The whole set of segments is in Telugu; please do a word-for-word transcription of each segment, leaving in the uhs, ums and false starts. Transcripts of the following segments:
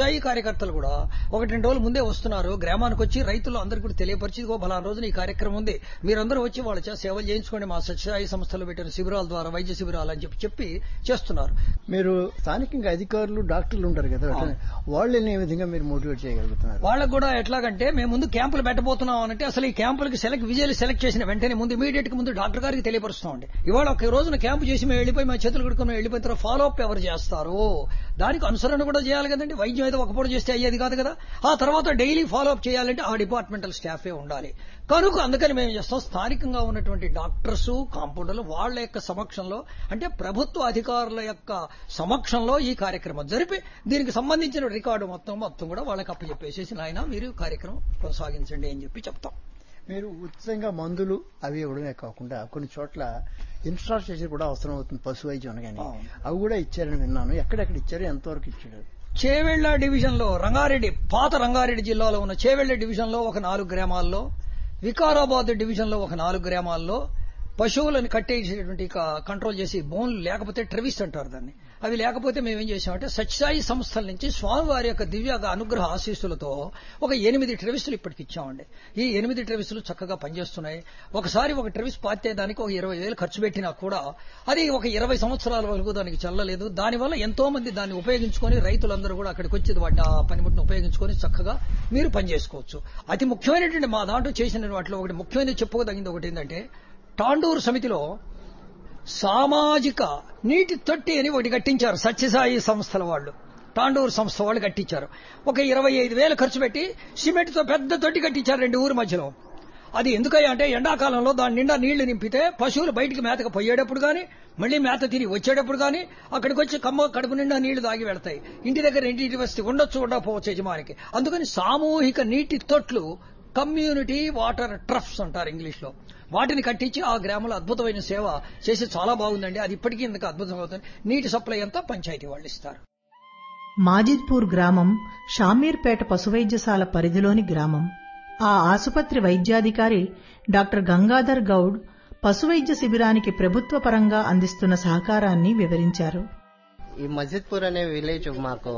ఈ కార్యకర్తలు కూడా ఒకటి రెండు రోజుల ముందే వస్తున్నారు, గ్రామానికి వచ్చి రైతులు అందరికీ కూడా తెలియపరిచి బలా రోజున ఈ కార్యక్రమం ఉంది, మీరందరూ వచ్చి వాళ్ళ చేత సేవలు చేయించుకోండి మా సత్యసాయి సంస్థలు పెట్టిన శిబిరాల ద్వారా వైద్య శిబిరాలు అని చెప్పి చెప్పి చేస్తున్నారు. మీరు స్థానికంగా అధికారులు డాక్టర్లు ఉంటారు కదా, వాళ్ళని ఏ విధంగా మీరు మోటివేట్ చేయగలుగుతున్నారు? వాళ్ళకు కూడా ఎట్లాగంటే మేము ముందు క్యాంపులు పెట్టబోతున్నాం అంటే అసలు ఈ క్యాంపులకి సెలెక్ట్ విజయాలు సెలెక్ట్ చేసిన వెంటనే ముందు ఇమీడియట్ గా ముందు డాక్టర్ గారికి తెలియపరుస్తామండి. ఇవాళ ఒక రోజున క్యాంపు చేసి మేము వెళ్ళిపోయి మా చేతులు కడుకుని వెళ్ళిపోయిన తర్వాత ఫాలో అప్ ఎవరు చేస్తారు, దానికి అనుసరణ కూడా చేయాలి కదండి. వైద్యం అయితే ఒక పూట చేస్తే అయ్యేది కాదు కదా. ఆ తర్వాత డైలీ ఫాలో అప్ చేయాలంటే ఆ డిపార్ట్మెంటల్ స్టాఫే ఉండాలి. కనుక అందుకని మేము చేస్తాం, స్థానికంగా ఉన్నటువంటి డాక్టర్స్ కాంపౌండర్లు వాళ్ళ యొక్క సమక్షంలో అంటే ప్రభుత్వ అధికారుల యొక్క సమక్షంలో ఈ కార్యక్రమం జరిపి దీనికి సంబంధించిన రికార్డు మొత్తం మొత్తం కూడా వాళ్ళకి అప్పచెప్పేసేసి నాయన మీరు కార్యక్రమం కొనసాగించండి అని చెప్పి చెప్తాం. మీరు ఉచితంగా మందులు అవి ఇవ్వడమే కాకుండా కొన్ని చోట్ల ఇన్ఫ్రాస్ట్రక్చర్ కూడా అవసరం అవుతుంది పశు వైద్యం అనగానే, అవి కూడా ఇచ్చారని విన్నాను. ఎక్కడెక్కడ ఇచ్చారు, ఎంతవరకు ఇచ్చారు? చేవెళ్ల డివిజన్ లో రంగారెడ్డి పాత రంగారెడ్డి జిల్లాలో ఉన్న చేవెళ్ల డివిజన్ లో ఒక నాలుగు గ్రామాల్లో, వికారాబాద్ డివిజన్ లో ఒక నాలుగు గ్రామాల్లో పశువులను కట్టేసేటువంటి కంట్రోల్ చేసి బోన్లు లేకపోతే ట్రెవిస్ అంటారు దాన్ని, అవి లేకపోతే మేమేం చేసామంటే సత్యసాయి సంస్థల నుంచి స్వామివారి యొక్క దివ్య అనుగ్రహ ఆశీస్సులతో ఒక ఎనిమిది ట్రెవిస్లు ఇప్పటికి ఇచ్చామండి. ఈ ఎనిమిది ట్రెవిస్లు చక్కగా పనిచేస్తున్నాయి. ఒకసారి ఒక ట్రెవిస్ పాతే దానికి ఒక ఇరవై వేలు ఖర్చు పెట్టినా కూడా అది ఒక ఇరవై సంవత్సరాల వరకు దానికి చల్లలేదు. దానివల్ల ఎంతో మంది దాన్ని ఉపయోగించుకొని రైతులందరూ కూడా అక్కడికి వచ్చి వాటి ఆ పనిముట్టును ఉపయోగించుకొని చక్కగా మీరు పనిచేసుకోవచ్చు. అతి ముఖ్యమైనటువంటి మా దాంట్లో చేసిన వాటిలో ఒకటి ముఖ్యమైనది చెప్పుకోదగింది ఒకటి ఏంటంటే, తాండూరు సమితిలో సామాజిక నీటి తొట్టి అని ఒకటి కట్టించారు సత్యసాయి సంస్థల వాళ్ళు. తాండూరు సంస్థ వాళ్ళు కట్టించారు. ఒక ఇరవై ఐదు వేలు ఖర్చు పెట్టి సిమెంట్ తో పెద్ద తొట్టి కట్టించారు రెండు ఊరి మధ్యలో. అది ఎందుకయ్యా అంటే ఎండాకాలంలో దాని నిండా నీళ్లు నింపితే పశువులు బయటికి మేతకు పోయేటప్పుడు గాని మళ్లీ మేత తిని వచ్చేటప్పుడు గాని అక్కడికి వచ్చి కమ్మ కడుపు నిండా నీళ్లు తాగి వెళ్తాయి. ఇంటి దగ్గర ఇంటి వస్తే ఉండొచ్చు ఉండకపోవచ్చు యజమానికి. అందుకని సామూహిక నీటి తొట్లు, కమ్యూనిటీ వాటర్ ట్రఫ్స్ అంటారు ఇంగ్లీష్ లో, వాటిని కట్టించి ఆ గ్రామంలో అద్భుతమైన సేవ చేసి చాలా బాగుందండి. అది ఇప్పటికీ ఇందుకు అద్భుతంగా అవుతుంది. నీటి సప్లై అంతా పంచాయతీ వాళ్ళు ఇస్తారు. మాజిద్పూర్ గ్రామం షామీర్పేట పశువైద్యశాల పరిధిలోని గ్రామం. ఆ ఆసుపత్రి వైద్యాధికారి డాక్టర్ గంగాధర్ గౌడ్ పశువైద్య శిబిరానికి ప్రభుత్వ పరంగా అందిస్తున్న సహకారాన్ని వివరించారు. ఈ మజిద్పూర్ అనే విలేజ్ మాకు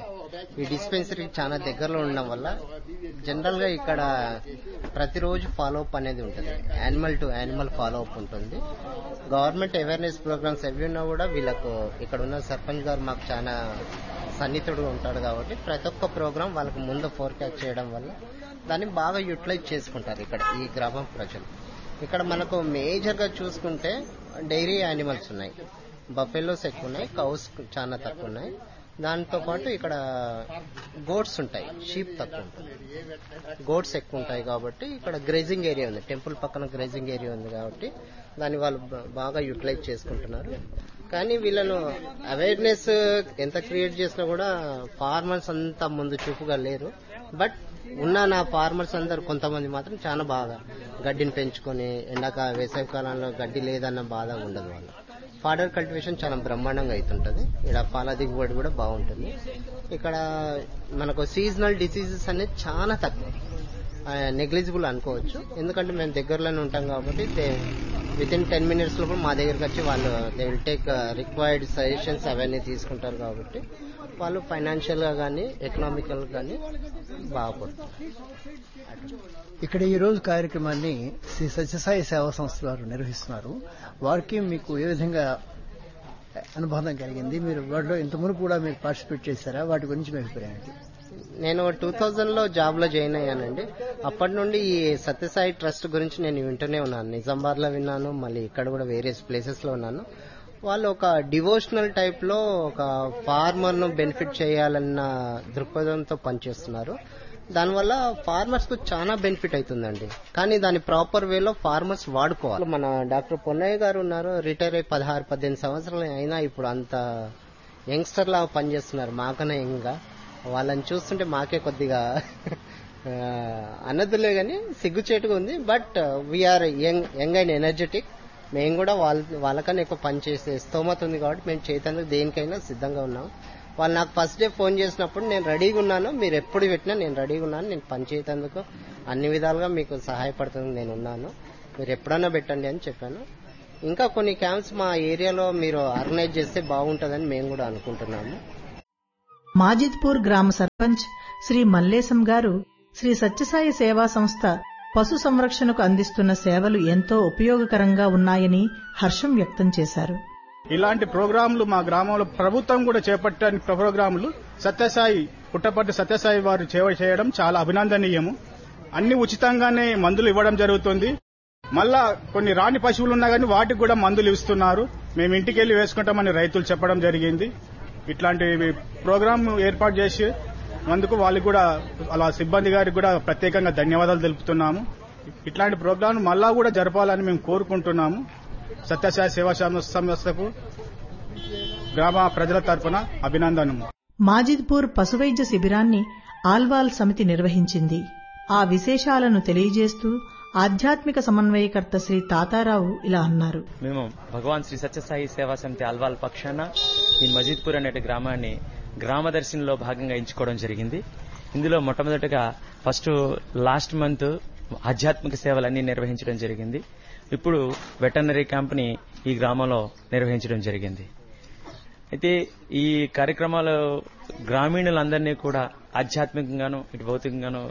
ఈ డిస్పెన్సరీ చాలా దగ్గరలో ఉండడం వల్ల జనరల్ గా ఇక్కడ ప్రతిరోజు ఫాలో అప్ అనేది ఉంటుంది, animal to animal follow up ఉంటుంది. గవర్నమెంట్ అవేర్నెస్ ప్రోగ్రామ్స్ ఎవి ఉన్నా కూడా వీళ్ళకు ఇక్కడ ఉన్న సర్పంచ్ గారు మాకు చాలా సన్నిహితుడుగా ఉంటాడు కాబట్టి ప్రతి ఒక్క ప్రోగ్రాం వాళ్ళకి ముందు ఫోర్కాస్ట్ చేయడం వల్ల దాన్ని బాగా యూటిలైజ్ చేసుకుంటారు ఇక్కడ ఈ గ్రామం ప్రజలు. ఇక్కడ మనకు మేజర్ గా చూసుకుంటే డైరీ యానిమల్స్ ఉన్నాయి, బఫెలోస్ ఎక్కువ ఉన్నాయి, కౌస్ చాలా తక్కువ ఉన్నాయి. దాంతో పాటు ఇక్కడ గోట్స్ ఉంటాయి, షీప్ తక్కువ ఉంటుంది. గోట్స్ ఎక్కువ ఉంటాయి కాబట్టి ఇక్కడ గ్రేజింగ్ ఏరియా ఉంది, టెంపుల్ పక్కన గ్రేజింగ్ ఏరియా ఉంది కాబట్టి దాన్ని వాళ్ళు బాగా యూటిలైజ్ చేసుకుంటున్నారు. కానీ వీళ్ళను అవేర్నెస్ ఎంత క్రియేట్ చేసినా కూడా ఫార్మర్స్ అంతా ముందు చూపుగా లేరు. బట్ ఉన్న నా ఫార్మర్స్ అందరు కొంతమంది మాత్రం చాలా బాగా గడ్డిని పెంచుకొని ఎండాక వేసవి కాలంలో గడ్డి లేదన్న బాధ ఉండదు. వాళ్ళు ఫాడర్ కల్టివేషన్ చాలా బ్రహ్మాండంగా అవుతుంటది. ఇక్కడ పాల దిగుబడి కూడా బాగుంటుంది. ఇక్కడ మనకు సీజనల్ డిసీజెస్ అనేది చాలా తక్కువ, నెగ్లిజిబుల్ అనుకోవచ్చు. ఎందుకంటే మేము దగ్గరలోనే ఉంటాం కాబట్టి విత్ ఇన్ టెన్ మినిట్స్ లోపల మా దగ్గరకు వచ్చి వాళ్ళు they will take required suggestions అవన్నీ తీసుకుంటారు కాబట్టి వాళ్ళు ఫైనాన్షియల్ గా కానీ ఎకనామికల్ గానీ బాగుపడుతుంది. ఇక్కడ ఈ రోజు కార్యక్రమాన్ని శ్రీ సత్యసాయి సేవా సంస్థ వారు నిర్వహిస్తున్నారు. వారికి మీకు ఏ విధంగా అనుబంధం కలిగింది? మీరు వాటిలో ఇంతకుముందు కూడా మీరు పార్టిసిపేట్ చేశారా? వాటి గురించి మీ అభిప్రాయం ఏంటి? నేను టూ థౌజండ్ లో జాబ్ లో జాయిన్ అయ్యానండి. అప్పటి నుండి ఈ సత్యసాయి ట్రస్ట్ గురించి నేను వింటూనే ఉన్నాను. నిజామాబాద్ లో విన్నాను, మళ్ళీ ఇక్కడ కూడా వేరియస్ ప్లేసెస్ లో ఉన్నాను. వాళ్ళు ఒక డివోషనల్ టైప్ లో ఒక ఫార్మర్ ను బెనిఫిట్ చేయాలన్న దృక్పథంతో పనిచేస్తున్నారు. దానివల్ల ఫార్మర్స్ కు చాలా బెనిఫిట్ అవుతుందండి. కానీ దాని ప్రాపర్ వేలో ఫార్మర్స్ వాడుకోవాలి. మన డాక్టర్ పొన్నయ్య గారు ఉన్నారు, రిటైర్ అయి పదహారు పద్దెనిమిది సంవత్సరాలు అయినా ఇప్పుడు అంత యంగ్స్టర్ లా పనిచేస్తున్నారు, మాకన్నా యంగ్గా. వాళ్ళని చూస్తుంటే మాకే కొద్దిగా అన్నదులే గానీ సిగ్గుచేటుగా ఉంది. But we are young young and energetic. మేము కూడా వాళ్ళ వాళ్ళకన్నా ఎక్కువ పనిచేసే స్తోమత ఉంది కాబట్టి మేము చేసేందుకు దేనికైనా సిద్ధంగా ఉన్నాం. వాళ్ళు నాకు ఫస్ట్ డే ఫోన్ చేసినప్పుడు నేను రెడీగా ఉన్నాను, మీరు ఎప్పుడు పెట్టినా నేను రెడీగా ఉన్నాను, నేను పని చేసేందుకు అన్ని విధాలుగా మీకు సహాయపడుతుంది నేను ఉన్నాను, మీరు ఎప్పుడన్నా పెట్టండి అని చెప్పాను. ఇంకా కొన్ని క్యాంప్స్ మా ఏరియాలో మీరు ఆర్గనైజ్ చేస్తే బాగుంటుందని మేము కూడా అనుకుంటున్నాము. మాజిద్పూర్ గ్రామ సర్పంచ్ శ్రీ మల్లేశం గారు శ్రీ సత్యసాయి సేవా సంస్థ పశు సంరక్షణకు అందిస్తున్న సేవలు ఎంతో ఉపయోగకరంగా ఉన్నాయని హర్షం వ్యక్తం చేశారు. ఇలాంటి ప్రోగ్రాంలు మా గ్రామంలో ప్రభుత్వం కూడా చేపట్టని ప్రోగ్రాంలు సత్యసాయి పుట్టపర్తి సత్యసాయి వారు సేవ చేయడం చాలా అభినందనీయము. అన్ని ఉచితంగానే మందులు ఇవ్వడం జరుగుతుంది. మళ్ళా కొన్ని రాని పశువులు ఉన్నా కానీ వాటికి కూడా మందులు ఇస్తున్నారు. మేము ఇంటికి వెళ్లి వేసుకుంటామని రైతులు చెప్పడం జరిగింది. ఇట్లాంటి ప్రోగ్రాం ఏర్పాటు చేసి అందుకు వాళ్ళకి కూడా అలా సిబ్బంది గారికి కూడా ప్రత్యేకంగా ధన్యవాదాలు తెలుపుతున్నాము. ఇట్లాంటి ప్రోగ్రాం మళ్ళా కూడా జరపాలని మేము కోరుకుంటున్నాము. సత్యసాయి సేవా సంస్థకు గ్రామ ప్రజల తరఫున అభినందనము. మాజిద్పూర్ పశువైద్య శిబిరాన్ని ఆల్వాల్ సమితి నిర్వహించింది. ఆ విశేషాలను తెలియజేస్తూ ఆధ్యాత్మిక సమన్వయకర్త శ్రీ తాతారావు ఇలా అన్నారు. మేము భగవాన్ శ్రీ సత్యసాయి సేవా సమితి ఆల్వాల్ పక్షాన ఈ మజిద్పూర్ అనే గ్రామాన్ని గ్రామదర్శినిలో భాగంగా ఎంచుకోవడం జరిగింది. ఇందులో మొట్టమొదటిగా ఫస్ట్ లాస్ట్ మంత్ ఆధ్యాత్మిక సేవలన్నీ నిర్వహించడం జరిగింది. ఇప్పుడు వెటర్నరీ క్యాంప్ని ఈ గ్రామంలో నిర్వహించడం జరిగింది. అయితే ఈ కార్యక్రమాలు గ్రామీణులందరినీ కూడా ఆధ్యాత్మికంగాను ఇటు భౌతికంగాను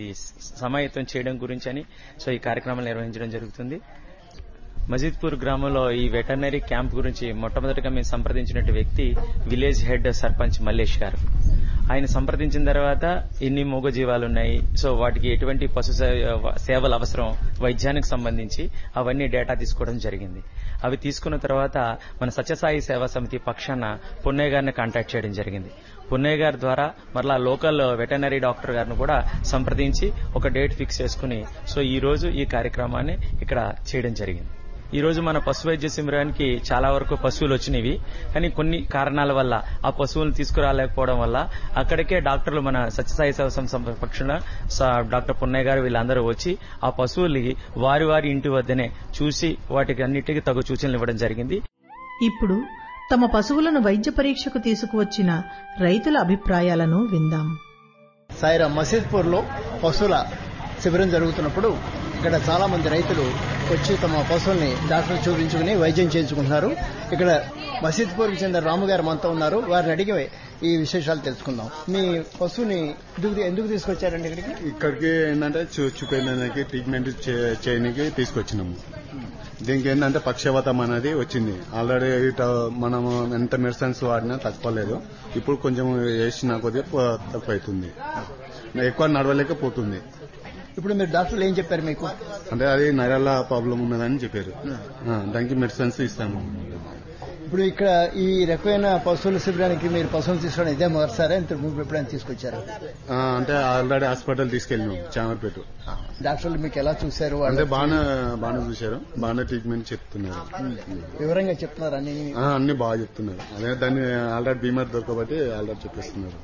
సమాయత్తం చేయడం గురించి అని సో ఈ కార్యక్రమాలు నిర్వహించడం జరుగుతుంది. మజిద్పూర్ గ్రామంలో ఈ వెటర్నరీ క్యాంప్ గురించి మొట్టమొదటిగా మేము సంప్రదించినట్టు వ్యక్తి విలేజ్ హెడ్ సర్పంచ్ మల్లేష్ గారు. ఆయన సంప్రదించిన తర్వాత ఎన్ని మూగజీవాలున్నాయి, సో వాటికి ఎటువంటి పశు సేవలు అవసరం వైద్యానికి సంబంధించి అవన్నీ డేటా తీసుకోవడం జరిగింది. అవి తీసుకున్న తర్వాత మన సత్యసాయి సేవా సమితి పక్షాన పున్నయ్య గారిని కాంటాక్ట్ చేయడం జరిగింది. పున్నయ్య గారి ద్వారా మరలా లోకల్ వెటర్నరీ డాక్టర్ గారిని కూడా సంప్రదించి ఒక డేట్ ఫిక్స్ చేసుకుని సో ఈ రోజు ఈ కార్యక్రమాన్ని ఇక్కడ చేయడం జరిగింది. ఈ రోజు మన పశు వైద్య శిబిరానికి చాలా వరకు పశువులు వచ్చినవి, కానీ కొన్ని కారణాల వల్ల ఆ పశువులను తీసుకురాలేకపోవడం వల్ల అక్కడికే డాక్టర్లు మన సత్యసాయి సేవా సంస్థ పక్షాన డాక్టర్ పున్నయ్య గారు వీళ్ళందరూ వచ్చి ఆ పశువులకి వారి వారి ఇంటి వద్దనే చూసి వాటికి అన్నిటికీ తగు సూచనలు ఇవ్వడం జరిగింది. ఇప్పుడు తమ పశువులను వైద్య పరీక్షకు తీసుకువచ్చిన రైతుల అభిప్రాయాలను విందాం. సాయిరా మసీద్పూర్ లో పశువుల శిబిరం జరుగుతున్నప్పుడు ఇక్కడ చాలా మంది రైతులు వచ్చి తమ పశువుల్ని డాక్టర్ చూపించుకుని వైద్యం చేయించుకుంటున్నారు. ఇక్కడ మసీద్పూర్కి చెందిన రాము గారు మనతో ఉన్నారు. వారిని అడిగి ఈ విశేషాలు తెలుసుకుందాం. మీ పశువుని ఎందుకు ఎందుకు తీసుకొచ్చారండి ఇక్కడికి? ఇక్కడికి ఏంటంటే చూపెళ్ళడానికి ట్రీట్మెంట్ చేయడానికి తీసుకొచ్చినాము. దీనికి ఏంటంటే పక్షవాతం అనేది వచ్చింది. ఆల్రెడీ మనము ఎంత మెడిసిన్స్ వాడినా తక్కువలేదు. ఇప్పుడు కొంచెం వేసిన కొద్దిగా తక్కువ అవుతుంది, ఎక్కువ నడవలేకపోతుంది. ఇప్పుడు మీరు డాక్టర్లు ఏం చెప్పారు మీకు? అంటే అది నరాల ప్రాబ్లం ఉన్నదని చెప్పారు. దానికి మెడిసిన్స్ ఇస్తాము. ఇప్పుడు ఇక్కడ ఈ రకమైన పశువుల శిబిరానికి మీరు పశువులు తీసుకోవడం ఇదే మొదటిసారా? ఇంత ముందు ఎప్పుడైనా తీసుకొచ్చారు? అంటే ఆల్రెడీ హాస్పిటల్ తీసుకెళ్ళినాం చామర్పేట. డాక్టర్లు మీకు ఎలా చూశారు? అంటే బాగా బాగా చూశారు, బాగా ట్రీట్మెంట్ చెప్తున్నారు, వివరంగా చెప్తున్నారు, అన్ని అన్ని బాగా చెప్తున్నారు. అదే దాన్ని ఆల్రెడీ బీమార్ దొరకబట్టి ఆల్రెడీ చెప్పేస్తున్నారు.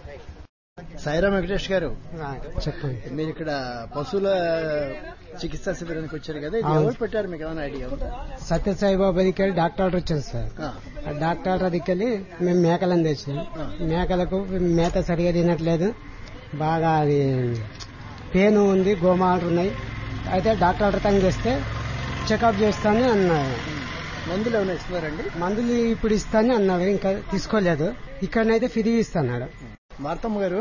సాయిరా వెంకటేష్ గారు చెప్పండి, మీరు ఇక్కడ పశువుల చికిత్సా శిబిరానికి వచ్చారు కదా, ఇది ఎవరు పెట్టారు, మీకు ఏమైనా ఐడియా ఉందా? సత్యసాయి బాబా దగ్గర డాక్టర్ వచ్చారు సార్. ఆ డాక్టర్ దగ్గరికి మేము మేకలను తెచ్చినాం. మేకలకు మేత సరిగా తినట్లేదు, బాగా అది పెయిన్ ఉంది, గోమాలు ఉన్నాయి. అయితే డాక్టర్ తను చేస్తే చెకప్ చేస్తానని అన్నారు. మందులు ఏమైనా ఇస్తున్నారండి? మందులు ఇప్పుడు ఇస్తానని అన్నారు, ఇంకా తీసుకోలేదు. ఇక్కడనైతే ఫ్రీ ఇస్తున్నాడు. మార్తమ్మ గారు,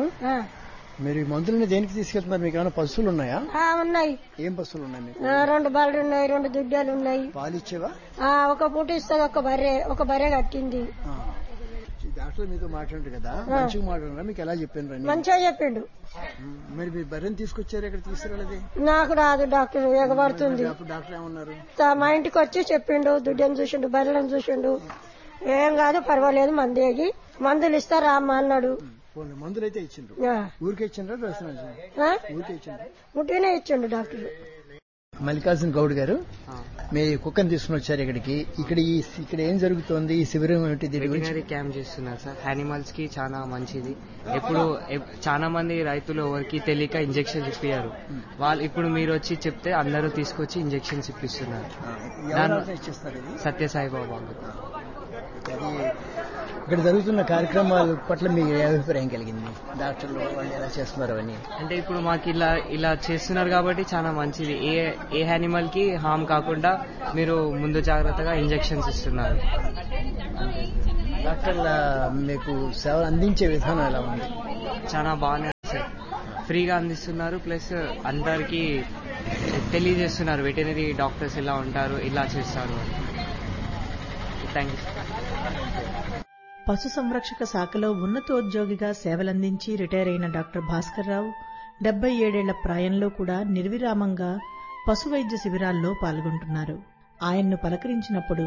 మీరు ఈ మందులని దేనికి తీసుకెళ్తున్నారు? మీకు ఏమైనా పశువులు ఉన్నాయా? ఉన్నాయి. ఏం పశువులు ఉన్నాయి మీకు? రెండు బర్రెలు ఉన్నాయి, రెండు దుడ్డాలు ఉన్నాయి. పాలు ఇచ్చేవా? ఒక పూట ఇస్తుంది, ఒక బర్రె ఒక బర్రె కట్టింది. డాక్టర్ మీతో మాట్లాడారు కదా, మంచిగా మాట్లాడారా? మీకు ఎలా చెప్పాను? మంచిగా చెప్పిండు. మరి మీ బర్రెని తీసుకొచ్చారు, ఎక్కడ తీసుకురాలేదు? నాకు రాదు, డాక్టర్ ఎగబడుతుంది. డాక్టర్ ఏమన్నారు? మా ఇంటికి వచ్చి చెప్పిండు, దుడ్డని చూసిండు, బర్రెలను చూసిండు. ఏం కాదు పర్వాలేదు, మందేగి మందులు ఇస్తారా అమ్మ అన్నాడు. మందులు అయితే ఇచ్చిండ్రు. ఊరికే ఇచ్చిండ్రా? ఊరికే ఇచ్చిండ్రు, ముట్టినే ఇచ్చిండు డాక్టర్. మల్లికార్జున గౌడ్ గారు, మీ కుక్కని తీసుకుని వచ్చారు ఇక్కడికి. ఇక్కడ ఈ ఇక్కడ ఏం జరుగుతోంది? ఈ శిబిరం ఏమిటి? వెటర్నరీ క్యాంప్ చేస్తున్నారు సార్. యానిమల్స్ కి చాలా మంచిది. ఎప్పుడు చాలా మంది రైతులు ఎవరికి తెలియక ఇంజెక్షన్స్ ఇప్పారు. వాళ్ళు ఇప్పుడు మీరు వచ్చి చెప్తే అందరూ తీసుకొచ్చి ఇంజెక్షన్స్ ఇప్పిస్తున్నారు. సత్యసాయి బాబా. ఇక్కడ జరుగుతున్న కార్యక్రమాల పట్ల మీకు అభిప్రాయం కలిగింది? డాక్టర్లు వాళ్ళు ఎలా చేస్తున్నారు అని? అంటే ఇప్పుడు మాకు ఇలా ఇలా చేస్తున్నారు కాబట్టి చాలా మంచిది. ఏ ఏ యానిమల్ కి హామ్ కాకుండా మీరు ముందు జాగ్రత్తగా ఇంజెక్షన్స్ ఇస్తున్నారు. డాక్టర్ల మీకు సేవలు అందించే విధానం ఎలా ఉంది? చాలా బాగానే సార్, ఫ్రీగా అందిస్తున్నారు. ప్లస్ అందరికీ తెలియజేస్తున్నారు వెటర్నరీ డాక్టర్స్ ఎలా ఉంటారు, ఇలా చేస్తారు. Thank you. పశు సంరక్షక శాఖలో ఉన్నతోద్యోగిగా సేవలందించి రిటైర్ అయిన డాక్టర్ భాస్కర్ రావు డెబ్బై ఏడేళ్ల ప్రాయంలో కూడా నిర్విరామంగా పశు వైద్య శిబిరాల్లో పాల్గొంటున్నారు. ఆయన్ను పలకరించినప్పుడు,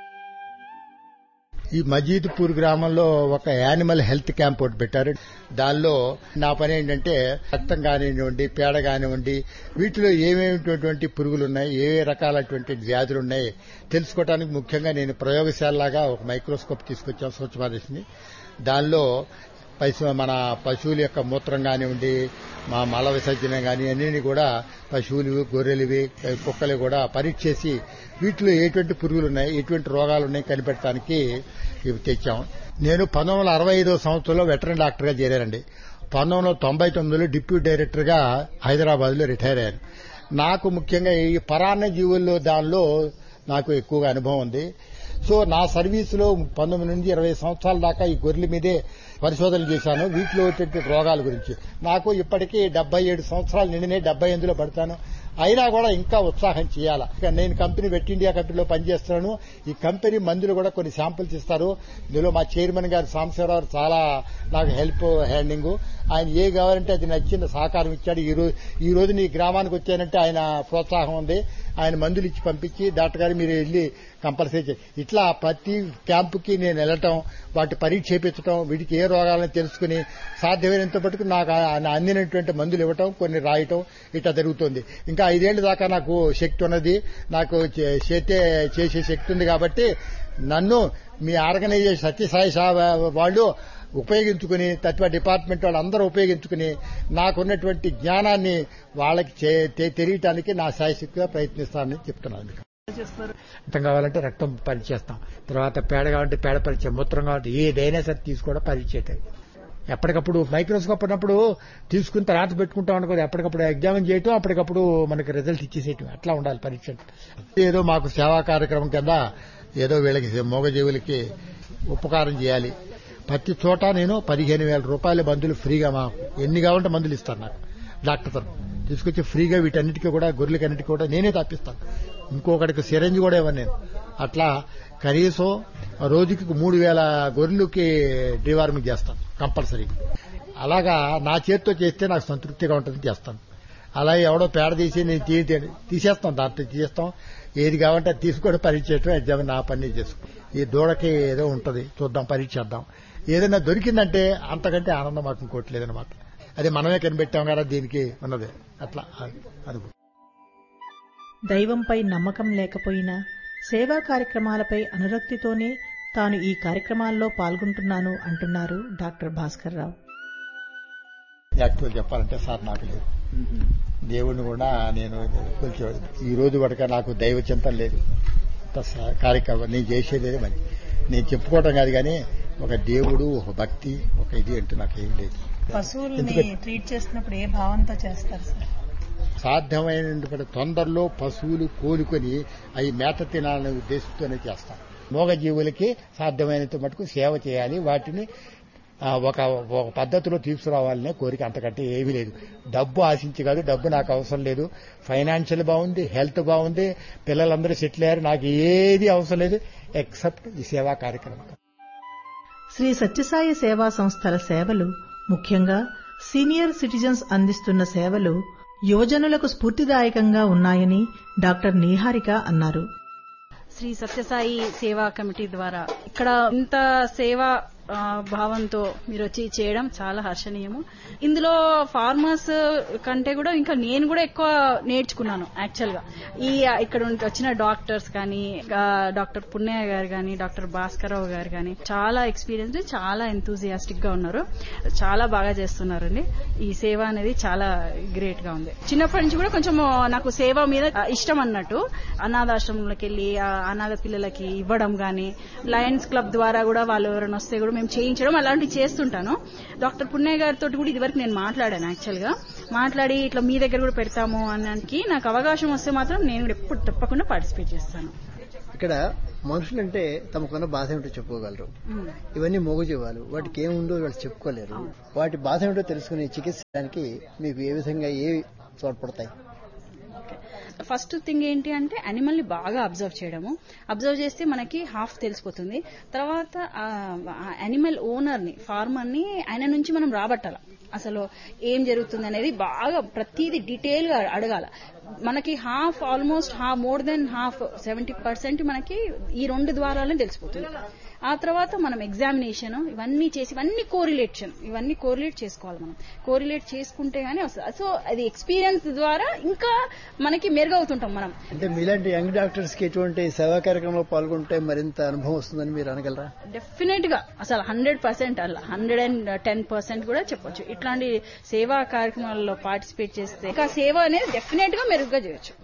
ఈ మజీద్పూర్ గ్రామంలో ఒక యానిమల్ హెల్త్ క్యాంప్ ఒకటి పెట్టారు. దానిలో నా పని ఏంటంటే రక్తం కానివ్వండి, పేడ కానివ్వండి, వీటిలో ఏమేమిటువంటి పురుగులు ఉన్నాయి, ఏ రకాలటువంటి వ్యాధులు ఉన్నాయి తెలుసుకోవడానికి ముఖ్యంగా నేను ప్రయోగశాలలాగా ఒక మైక్రోస్కోప్ తీసుకొచ్చాను స్వచ్ఛ భారత్ని. దానిలో పశు మన పశువుల యొక్క మూత్రం కానివ్వండి, మా మల విసర్జన కానీ అన్నింటినీ కూడా పశువులు, గొర్రెలువి, కుక్కలు కూడా పరీక్ష చేసి వీటిలో ఎటువంటి పురుగులు ఉన్నాయి, ఎటువంటి రోగాలు ఉన్నాయి కనిపెట్టడానికి ఇవి తెచ్చాం. నేను పంతొమ్మిది వందల అరవై ఐదో సంవత్సరంలో వెటరన్ డాక్టర్గా చేరానండి. పంతొమ్మిది వందల తొంభై తొమ్మిదిలో డిప్యూటీ డైరెక్టర్గా హైదరాబాద్ లో రిటైర్ అయ్యాను. నాకు ముఖ్యంగా ఈ పరాన్న జీవుల్లో దానిలో నాకు ఎక్కువగా అనుభవం ఉంది. సో నా సర్వీసులో పంతొమ్మిది నుంచి ఇరవై సంవత్సరాల దాకా ఈ గొర్రెల మీదే పరిశోధనలు చేశాను, వీటిలో వచ్చే రోగాల గురించి. నాకు ఇప్పటికీ డెబ్బై ఏడు సంవత్సరాలు నిండినే, డెబ్బై ఎనిమిదిలో పడతాను. అయినా కూడా ఇంకా ఉత్సాహం చేయాలా. నేను కంపెనీ వెట్ ఇండియా కంపెనీలో పనిచేస్తున్నాను. ఈ కంపెనీ మందులు కూడా కొన్ని శాంపిల్స్ ఇస్తారు. ఇందులో మా చైర్మన్ గారు సాంబశివరావు చాలా నాకు హెల్ప్ హ్యాండింగ్. ఆయన ఏ కావాలంటే అది నచ్చిన సహకారం ఇచ్చాడు. ఈ రోజు ఈ రోజు నీ గ్రామానికి వచ్చానంటే ఆయన ప్రోత్సాహం ఉంది. ఆయన మందులు ఇచ్చి పంపించి డాక్టర్ గారు మీరు వెళ్లి కంపల్సరీ ఇట్లా ప్రతి క్యాంపుకి నేను వెళ్ళటం, వాటి పరీక్ష చేయించడం, వీటికి ఏ రోగాలను తెలుసుకుని సాధ్యమైనంత మటుకు నాకు అందినటువంటి మందులు ఇవ్వటం, కొన్ని రాయటం ఇట్లా జరుగుతుంది. ఇంకా ఐదేళ్ల దాకా నాకు శక్తి ఉన్నది, నాకు చేసే శక్తి ఉంది. కాబట్టి నన్ను మీ ఆర్గనైజేషన్ సత్యసాయి వాళ్ళు ఉపయోగించుకుని, తత్వ డిపార్ట్మెంట్ వాళ్ళు అందరూ ఉపయోగించుకుని నాకున్నటువంటి జ్ఞానాన్ని వాళ్ళకి తెలియటానికి నా శాయశక్తిగా ప్రయత్నిస్తానని చెప్తున్నాను. రక్తం కావాలంటే రక్తం పరీక్ష చేస్తాం, తర్వాత పేడ కావాలంటే పేడ పరీక్ష, మూత్రం కావాలంటే ఏదైనా సరే తీసుకోవడం పరీక్ష. ఎప్పటికప్పుడు మైక్రోస్కోప్ ఉన్నప్పుడు తీసుకుని తర్వాత పెట్టుకుంటాం అనుకోదు, ఎప్పటికప్పుడు ఎగ్జామిన్ చేయటం, అప్పటికప్పుడు మనకి రిజల్ట్ ఇచ్చేసేయటం, అట్లా ఉండాలి పరీక్ష. ఏదో మాకు సేవా కార్యక్రమం కింద ఏదో వీళ్ళకి మూగజీవులకి ఉపకారం చేయాలి. ప్రతి చోట నేను పదిహేను వేల రూపాయల మందులు ఫ్రీగా, మాకు ఎన్ని కావాలంటే మందులు ఇస్తాను నాకు డాక్టర్ తరఫు తీసుకొచ్చి ఫ్రీగా. వీటన్నిటికీ కూడా గొర్రెలకన్నిటికీ కూడా నేనే తప్పిస్తాను. ఇంకొకటికి సిరంజి కూడా ఇవ్వను నేను. అట్లా కనీసం రోజుకి మూడు వేల గొర్రెలకి డివార్మింగ్ చేస్తాను కంపల్సరీ. అలాగా నా చేతితో చేస్తే నాకు సంతృప్తిగా ఉంటుంది, చేస్తాను. అలా ఎవడో పేడ తీసి నేను తీసేస్తాం, దాంట్లో తీసేస్తాం. ఏది కావాలంటే అది తీసుకొని పరీక్ష చేయటం, ఎగ్జామ్ నా పని చేసుకో. ఈ దూడకి ఏదో ఉంటది, చూద్దాం పరీక్ష చేద్దాం. ఏదైనా దొరికిందంటే అంతకంటే ఆనందం మాకు ఇంకోట్లేదనమాట. అది మనమే కనిపెట్టాం కదా దీనికి ఉన్నది. అట్లా అది దైవంపై నమ్మకం లేకపోయినా సేవా కార్యక్రమాలపై అనురక్తితోనే తాను ఈ కార్యక్రమాల్లో పాల్గొంటున్నాను అంటున్నారు డాక్టర్ భాస్కర్ రావు. యాక్చువల్ చెప్పాలంటే సార్ నాకు లేదు, దేవుడిని కూడా నేను కొలిచేవాడు. ఈ రోజు వరకు నాకు దైవ చింతన లేదు. కార్యక్రమం నేను చేసేదే మరి నేను చెప్పుకోవటం కాదు, కానీ ఒక దేవుడు, ఒక భక్తి, ఒక ఇది అంటూ నాకు ఏం లేదు. పశువుల్ని ట్రీట్ చేస్తున్నప్పుడు ఏ భావంతో చేస్తారు సార్? సాధ్యమైనంత తొందరలో పశువులు కోలుకొని అవి మేత తినాలనే ఉద్దేశంతోనే చేస్తాం. మూగజీవులకి సాధ్యమైనంత మటుకు సేవ చేయాలి, వాటిని ఒక ఒక పద్ధతిలో తీసుకురావాలనే కోరిక, అంతకంటే ఏమీ లేదు. డబ్బు ఆశించి కాదు, డబ్బు నాకు అవసరం లేదు. ఫైనాన్షియల్ బాగుంది, హెల్త్ బాగుంది, పిల్లలందరూ సెటిల్ అయ్యారు, నాకు ఏది అవసరం లేదు ఎక్సెప్ట్ ఈ సేవా కార్యక్రమం. శ్రీ సత్యసాయి సేవా సంస్థల సేవలు, ముఖ్యంగా సీనియర్ సిటిజన్స్ అందిస్తున్న సేవలు యువజనులకు స్ఫూర్తిదాయకంగా ఉన్నాయని డాక్టర్ నీహారిక అన్నారు. శ్రీ సత్యసాయి సేవా కమిటీ ద్వారా ఇక్కడ ఇంత సేవా భావంతో మీరు వచ్చి చేయడం చాలా హర్షణీయము. ఇందులో ఫార్మర్స్ కంటే కూడా ఇంకా నేను కూడా ఎక్కువ నేర్చుకున్నాను. యాక్చువల్ గా ఈ ఇక్కడ వచ్చిన డాక్టర్స్ కానీ, డాక్టర్ పున్నయ్య గారు కానీ, డాక్టర్ భాస్కరరావు గారు కానీ చాలా ఎక్స్పీరియన్స్, చాలా ఎంతూజియాస్టిక్ గా ఉన్నారు, చాలా బాగా చేస్తున్నారండి. ఈ సేవ అనేది చాలా గ్రేట్ గా ఉంది. చిన్నప్పటి నుంచి కూడా కొంచెం నాకు సేవ మీద ఇష్టం అన్నట్టు. అనాథాశ్రమంలోకి వెళ్లి అనాథ పిల్లలకి ఇవ్వడం కానీ, లయన్స్ క్లబ్ ద్వారా కూడా వాళ్ళు ఎవరైనా వస్తే కూడా మేము చేయించడం అలాంటివి చేస్తుంటాను. డాక్టర్ పున్నయ్య గారితో కూడా ఇదివరకు నేను మాట్లాడాను. యాక్చువల్ గా మాట్లాడి ఇట్లా మీ దగ్గర కూడా పెడతాము అన్నానికి నాకు అవకాశం వస్తే మాత్రం నేను ఎప్పుడు తప్పకుండా పార్టిసిపేట్ చేస్తాను. ఇక్కడ మనుషులంటే తమకున్న బాధ ఏమిటో చెప్పుకోగలరు. ఇవన్నీ మూగజీవాలు, వాటికి ఏముందో వాళ్ళు చెప్పుకోలేరు. వాటి బాధ ఏమిటో తెలుసుకుని చికిత్సడానికి మీకు ఏ విధంగా ఏ తోడ్పడతాయి? ఫస్ట్ థింగ్ ఏంటి అంటే యానిమల్ ని బాగా అబ్జర్వ్ చేయడము. అబ్జర్వ్ చేస్తే మనకి హాఫ్ తెలిసిపోతుంది. తర్వాత యానిమల్ ఓనర్ ని, ఫార్మర్ ని ఆయన నుంచి మనం రాబట్టాల. అసలు ఏం జరుగుతుంది అనేది బాగా ప్రతిదీ డీటెయిల్ గా అడగాల. మనకి half almost half more than half seventy percent మనకి ఈ రెండు ద్వారాలనే తెలిసిపోతుంది. ఆ తర్వాత మనం ఎగ్జామినేషన్ ఇవన్నీ చేసి ఇవన్నీ కోరిలేషన్ ఇవన్నీ కోరిలేట్ చేసుకోవాలి. మనం కోరిలేట్ చేసుకుంటే గానీ వస్తుంది. సో అది ఎక్స్పీరియన్స్ ద్వారా ఇంకా మనకి మెరుగవుతుంటాం మనం. అంటే మీలాంటి యంగ్ డాక్టర్స్ కి ఎటువంటి సేవా కార్యక్రమంలో పాల్గొంటే మరింత అనుభవం వస్తుందని మీరు అనగలరా? డెఫినెట్ గా అసలు హండ్రెడ్ పర్సెంట్ అలా హండ్రెడ్ అండ్ టెన్ పర్సెంట్ కూడా చెప్పొచ్చు. ఇట్లాంటి సేవా కార్యక్రమాల్లో పార్టిసిపేట్ చేస్తే ఇంకా సేవ అనేది డెఫినెట్ గా మెరుగ్గా చేయొచ్చు.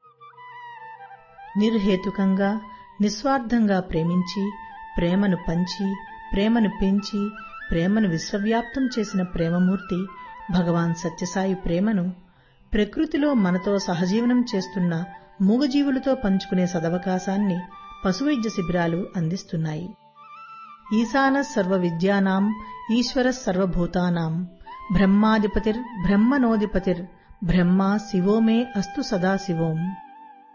నిర్హేతుకంగా నిస్వార్థంగా ప్రేమించి, ప్రేమను పంచి, ప్రేమను పెంచి, ప్రేమను విశ్వవ్యాప్తం చేసిన ప్రేమమూర్తి భగవాన్ సత్యసాయి ప్రేమను ప్రకృతిలో మనతో సహజీవనం చేస్తున్న మూగజీవులతో పంచుకునే సదవకాశాన్ని పశువైద్య శిబిరాలు అందిస్తున్నాయి. ఈశాన సర్వ విద్యానాం ఈశ్వర సర్వభూతానాం బ్రహ్మాధిపతిర్ బ్రహ్మణోధిపతిర్ బ్రహ్మ శివో మే అస్తు సదాశివోం.